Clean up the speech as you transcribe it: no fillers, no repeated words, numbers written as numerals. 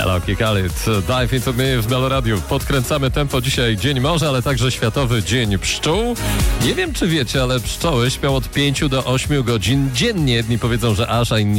Hello, Khalid, Dive Into Me w Melo Radio. Podkręcamy tempo. Dzisiaj Dzień Morza, ale także Światowy Dzień Pszczół. Nie wiem, czy wiecie, ale pszczoły śpią od 5 do 8 godzin dziennie. Jedni powiedzą, że aż, a inni